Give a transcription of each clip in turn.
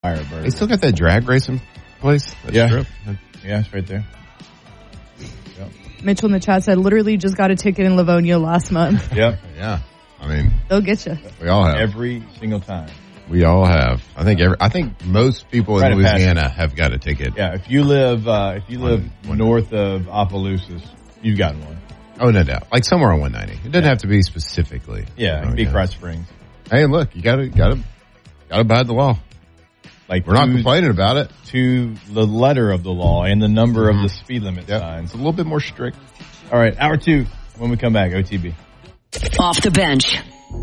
They still got that drag racing place? Yeah. Strip? Yeah, it's right there. Yep. Mitchell in the chat said, literally just got a ticket in Livonia last month. Yep. Yeah. I mean, they'll get you. We all have. Every single time. We all have. I think most people in Louisiana have got a ticket. Yeah. If you live north of Opelousas, you've gotten one. Oh, no doubt. Like somewhere on 190. It doesn't have to be specifically. Yeah. It can be Christ Springs. Hey, look, you gotta abide the law. Like we're not complaining about it. To the letter of the law and the number of the speed limit signs. It's a little bit more strict. All right, hour 2 when we come back, OTB. Off the bench.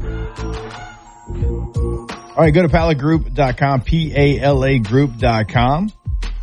All right, go to palagroup.com, palagroup.com.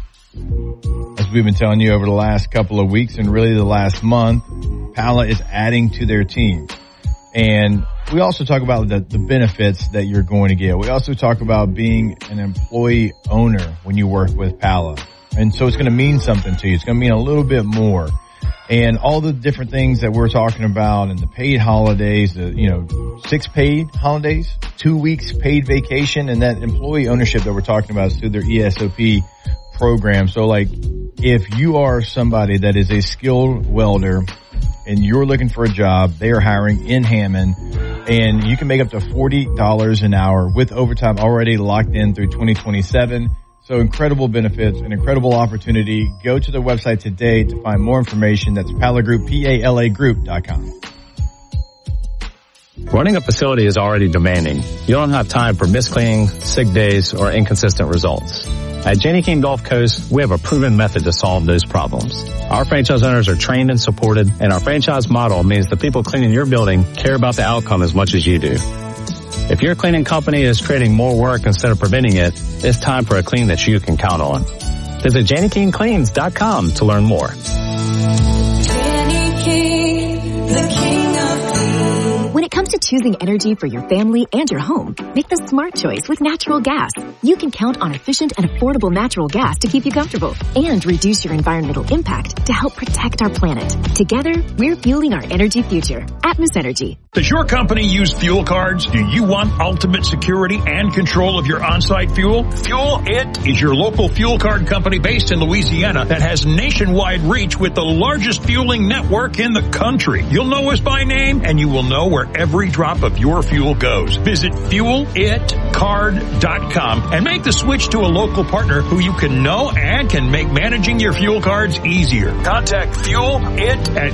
As we've been telling you over the last couple of weeks and really the last month, Pala is adding to their team. And we also talk about the benefits that you're going to get. We also talk about being an employee owner when you work with Pala. And so it's going to mean something to you. It's going to mean a little bit more. And all the different things that we're talking about and the paid holidays, 6 paid holidays, 2 weeks paid vacation, and that employee ownership that we're talking about is through their ESOP program. So like if you are somebody that is a skilled welder and you're looking for a job, they are hiring in Hammond, and you can make up to $40 an hour with overtime already locked in through 2027. So incredible benefits, an incredible opportunity. Go to the website today to find more information. That's Palagroup, PALAgroup.com. Running a facility is already demanding. You don't have time for miscleaning, sick days, or inconsistent results. At Janney King Gulf Coast, we have a proven method to solve those problems. Our franchise owners are trained and supported, and our franchise model means the people cleaning your building care about the outcome as much as you do. If your cleaning company is creating more work instead of preventing it, it's time for a clean that you can count on. Visit JanneyKingCleans.com to learn more. Janney King, the king of clean. When it comes to choosing energy for your family and your home, make the smart choice with natural gas. You can count on efficient and affordable natural gas to keep you comfortable and reduce your environmental impact to help protect our planet. Together, we're fueling our energy future. Atmos Energy. Does your company use fuel cards? Do you want ultimate security and control of your on-site fuel? Fuel It is your local fuel card company based in Louisiana that has nationwide reach with the largest fueling network in the country. You'll know us by name, and you will know where every drop of your fuel goes. Visit fuelitcard.com and make the switch to a local partner who you can know and can make managing your fuel cards easier. Contact Fuel It at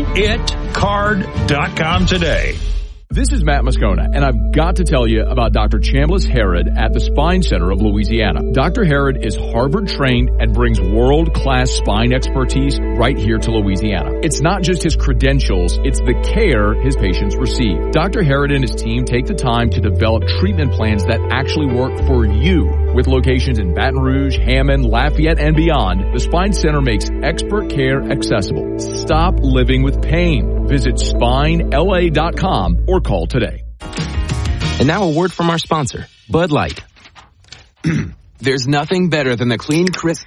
fuelitcard.com today. This is Matt Moscona, and I've got to tell you about Dr. Chambliss Herod at the Spine Center of Louisiana. Dr. Herod is Harvard-trained and brings world-class spine expertise right here to Louisiana. It's not just his credentials, it's the care his patients receive. Dr. Herod and his team take the time to develop treatment plans that actually work for you. With locations in Baton Rouge, Hammond, Lafayette, and beyond, the Spine Center makes expert care accessible. Stop living with pain. Visit SpineLA.com or call today. And now a word from our sponsor, Bud Light. There's nothing better than the clean, crisp...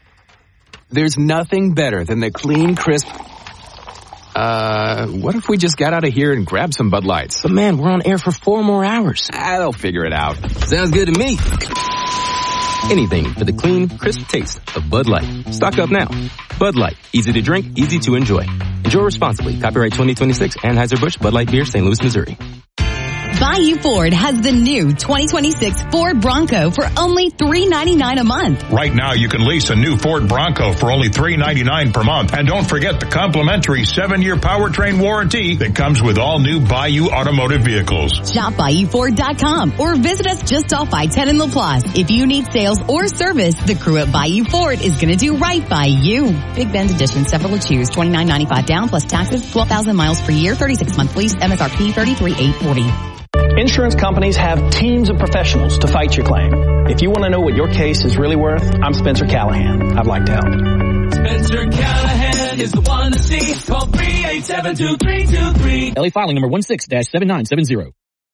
what if we just got out of here and grabbed some Bud Lights? But man, we're on air for 4 more hours. They'll figure it out. Sounds good to me. Anything for the clean, crisp taste of Bud Light. Stock up now. Bud Light. Easy to drink, easy to enjoy. Enjoy responsibly. Copyright 2026, Anheuser-Busch, Bud Light Beer, St. Louis, Missouri. Bayou Ford has the new 2026 Ford Bronco for only $399 a month. Right now, you can lease a new Ford Bronco for only $399 per month. And don't forget the complimentary 7-year powertrain warranty that comes with all new Bayou automotive vehicles. Shop BayouFord.com or visit us just off I-10 in LaPlace. If you need sales or service, the crew at Bayou Ford is going to do right by you. Big Bend Edition, several to choose, $29.95 down plus taxes, 12,000 miles per year, 36-month lease, MSRP $33,840. Insurance companies have teams of professionals to fight your claim. If you want to know what your case is really worth, I'm Spencer Callahan. I'd like to help. Spencer Callahan is the one to see. Call 387-2323. LA filing number 16-7970.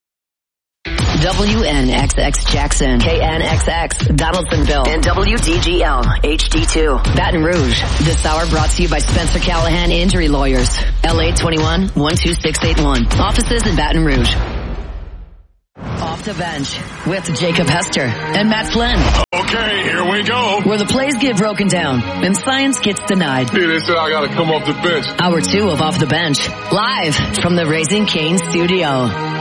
WNXX Jackson, KNXX Donaldsonville, and WDGL HD2 Baton Rouge. This hour brought to you by Spencer Callahan Injury Lawyers. LA 21-12681. Offices in Baton Rouge. Off the bench with Jacob Hester and Matt Flynn. Okay, here we go. Where the plays get broken down and science gets denied. Hey, they said I gotta come off the bench. Hour 2 of Off the Bench, live from the Raising Cane's studio.